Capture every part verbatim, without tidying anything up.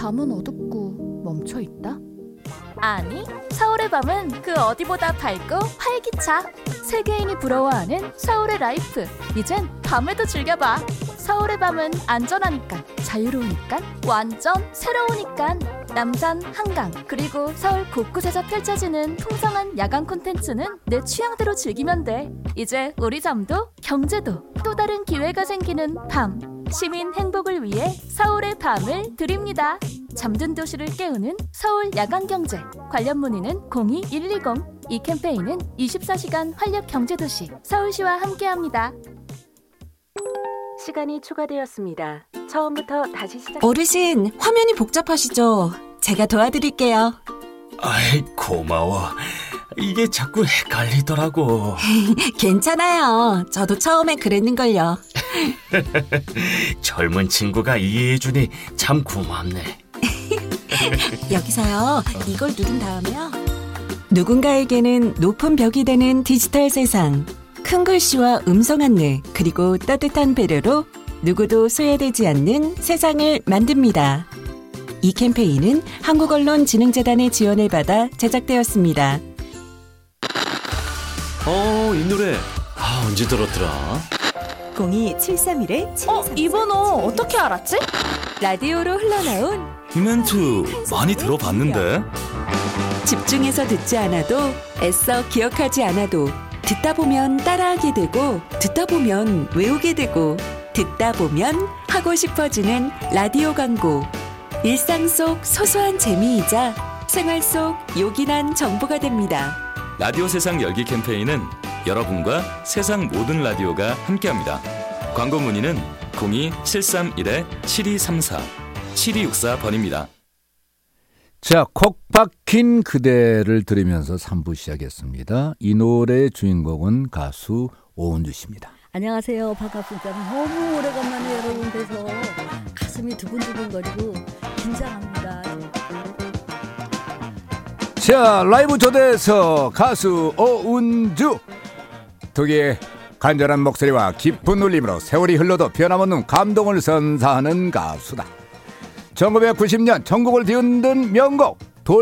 밤은 어둡고 멈춰 있다? 아니, 서울의 밤은 그 어디보다 밝고 활기차. 세계인이 부러워하는 서울의 라이프. 이젠 밤에도 즐겨봐. 서울의 밤은 안전하니까, 자유로우니까, 완전 새로우니까. 남산, 한강, 그리고 서울 곳곳에서 펼쳐지는 풍성한 야간 콘텐츠는 내 취향대로 즐기면 돼. 이제 우리 잠도 경제도 또 다른 기회가 생기는 밤. 시민 행복을 위해 서울의 밤을 드립니다. 잠든 도시를 깨우는 서울 야간경제. 관련 문의는 공이 일이공. 이 캠페인은 이십사 시간 활력 경제도시 서울시와 함께합니다. 시간이 추가되었습니다. 처음부터 다시 시작. 어르신, 화면이 복잡하시죠? 제가 도와드릴게요. 아이, 고마워. 이게 자꾸 헷갈리더라고. 괜찮아요. 저도 처음엔 그랬는걸요. 젊은 친구가 이해해주니 참 고맙네. 여기서요, 이걸 누른 다음에요. 누군가에게는 높은 벽이 되는 디지털 세상. 큰 글씨와 음성 안내, 그리고 따뜻한 배려로 누구도 소외되지 않는 세상을 만듭니다. 이 캠페인은 한국언론진흥재단의 지원을 받아 제작되었습니다. 어, 이 노래 아, 언제 들었더라? 공이 칠삼일 칠이삼사. 어? 이 번호 어떻게 알았지? 라디오로 흘러나온 이 멘트 많이 들어봤는데. 집중해서 듣지 않아도, 애써 기억하지 않아도 듣다 보면 따라하게 되고, 듣다 보면 외우게 되고, 듣다 보면 하고 싶어지는 라디오 광고. 일상 속 소소한 재미이자 생활 속 요긴한 정보가 됩니다. 라디오 세상 열기 캠페인은 여러분과 세상 모든 라디오가 함께합니다. 광고 문의는 공이 칠삼일 칠이삼사 칠이육사 번입니다. 자, 콕 박힌 그대를 들으면서 삼 부 시작했습니다. 이 노래의 주인공은 가수 오은주 씨입니다. 안녕하세요. 반갑습니다. 너무 오래간만에 여러분 뵈서 가슴이 두근두근거리고 긴장합니다. 자, 라이브 초대석 가수 오은주. 독의 간절한 목소리와 깊은 울림으로 세월이 흘러도 변함없는 감동을 선사하는 가수다. 천구백구십 년 전국을 뒤흔든 명곡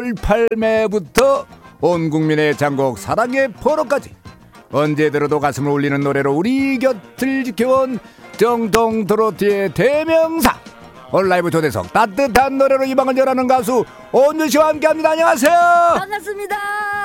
돌팔매부터 온 국민의 장곡 사랑의 포로까지 언제 들어도 가슴을 울리는 노래로 우리 곁을 지켜온 정통 트로트의 대명사. 온라이브 초대석 따뜻한 노래로 이 방을 열하는 가수 오은주 씨와 함께합니다. 안녕하세요. 반갑습니다.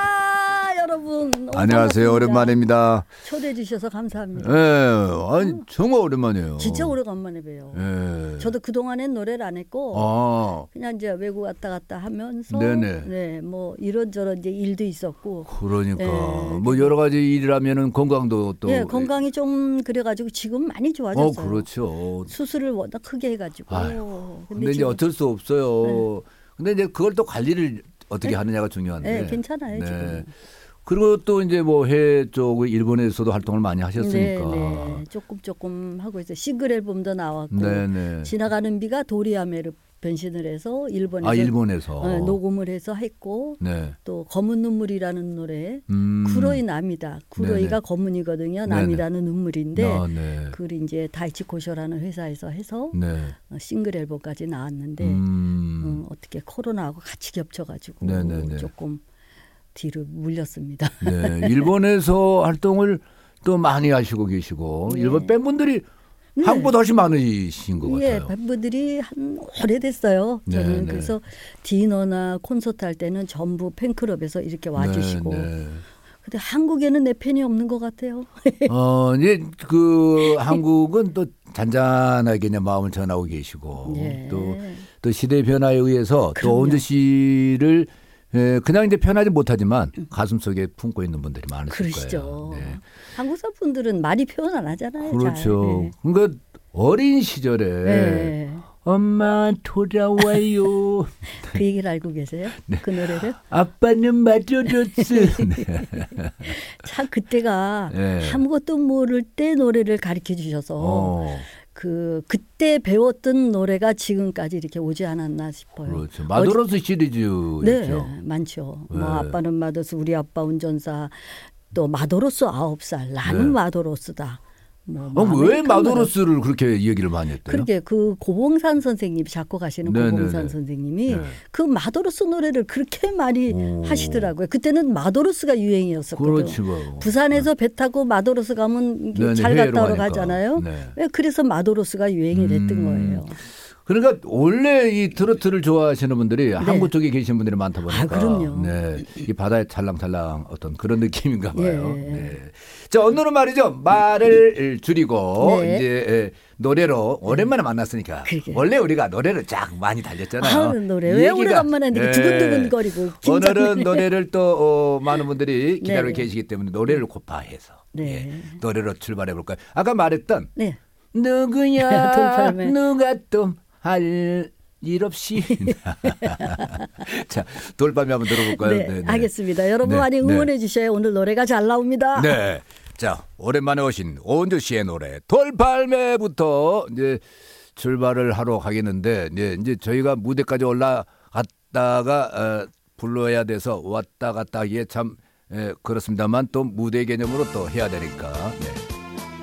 여러분. 안녕하세요. 오랜만입니다. 초대해 주셔서 감사합니다. 네, 아니 정말 오랜만이에요. 진짜 오래간만에 봬요. 네. 저도 그동안엔 노래를 안 했고 아. 그냥 이제 외국 왔다 갔다 하면서 네네. 네, 뭐 이런저런 이제 일도 있었고. 그러니까 네. 뭐 여러 가지 일이라면은 건강도 또. 네, 건강이 좀 그래가지고 지금 많이 좋아졌어요. 어, 그렇죠. 수술을 워낙 크게 해가지고. 아유, 근데, 근데 이제 어쩔 수 없어요. 네. 근데 이제 그걸 또 관리를 어떻게 네? 하느냐가 중요한데. 네, 괜찮아요. 네. 지금. 그리고 또 이제 뭐 해외 쪽 일본에서도 활동을 많이 하셨으니까. 네, 네. 조금 조금 하고 있어요. 싱글 앨범도 나왔고. 네, 네. 지나가는 비가 도리야메로 변신을 해서 일본에서, 아, 일본에서. 어, 녹음을 해서 했고. 네. 또 검은 눈물이라는 노래. 음. 구로이 남이다. 구로이가 네네. 검은이거든요. 남이라는 눈물인데. 아, 네. 그걸 이제 다이치 코쇼라는 회사에서 해서 네. 어, 싱글 앨범까지 나왔는데 음. 어, 어떻게 코로나하고 같이 겹쳐가지고 네네네. 조금 뒤로 물렸습니다. 네, 일본에서 활동을 또 많이 하시고 계시고 네. 일본 팬분들이 네. 한국보다 훨씬 많으신 것 예, 같아요. 팬분들이 한 오래됐어요. 저는 네, 네. 그래서 디너나 콘서트 할 때는 전부 팬클럽에서 이렇게 와주시고. 네, 네. 근데 한국에는 내 팬이 없는 것 같아요. 어, 이제 그 한국은 또 잔잔하게 그냥 마음을 전하고 계시고 네. 또, 또 시대 변화에 의해서 그럼요. 또 온주 씨를 예, 그냥 이제 편하지 못하지만 가슴 속에 품고 있는 분들이 많으실 그러시죠. 거예요. 네. 한국 사람들은 말이 표현 안 하잖아요. 그렇죠. 잘. 그러니까 어린 시절에 네. 엄마 돌아와요. 그 얘기를 알고 계세요? 네. 그 노래를? 아빠는 맞아줬어. 네. 참 그때가 네. 아무것도 모를 때 노래를 가르쳐 주셔서 어. 그 그때 배웠던 노래가 지금까지 이렇게 오지 않았나 싶어요. 그렇죠. 마도로스 시리즈였죠. 네, 많죠. 네. 뭐 아빠는 마도스, 우리 아빠 운전사, 또 마도로스 아홉 살, 나는 네. 마도로스다. 뭐 어, 왜 아메리카노를- 마도로스를 그렇게 얘기를 많이 했대요? 그러게 그 고봉산 선생님이 작곡하시는 네네네. 고봉산 선생님이 네. 그 마도로스 노래를 그렇게 많이 오. 하시더라고요. 그때는 마도로스가 유행이었었거든요. 그렇지 뭐. 부산에서 배 타고 마도로스 가면 이게 네네, 잘 해외로 갔다 오러 가니까. 가잖아요. 네. 네, 그래서 마도로스가 유행이 됐던 음. 거예요. 그러니까 원래 이 트로트를 좋아하시는 분들이 한국 쪽에 계신 분들이 많다 보니까 아, 그럼요. 네, 이 바다에 찰랑찰랑 어떤 그런 느낌인가 봐요. 예. 네. 자, 오늘은 말이죠. 말을 줄이고 네. 이제 에, 노래로 오랜만에 만났으니까 그러게. 원래 우리가 노래를 쫙 많이 달렸잖아요. 아, 노래 왜 얘기가- 오래간만에 이렇게 두근두근거리고 긴장을 오늘은 해. 노래를 또 어, 많은 분들이 기다리고 네. 계시기 때문에 노래를 고파해서 네. 예, 노래로 출발해 볼까요? 아까 말했던 네. 누구야 돌팔매. 누가 또 할 일 없이 자 돌밤에 한번 들어볼까요? 네, 네, 네. 알겠습니다. 여러분 네, 많이 네. 응원해 주셔야 오늘 노래가 잘 나옵니다. 네. 자, 오랜만에 오신 오은주 씨의 노래 돌팔매부터 이제 출발을 하러 가겠는데 이제 이제 저희가 무대까지 올라갔다가 어, 불러야 돼서 왔다 갔다 하기에 참 예, 그렇습니다만 또 무대 개념으로 또 해야 되니까 네.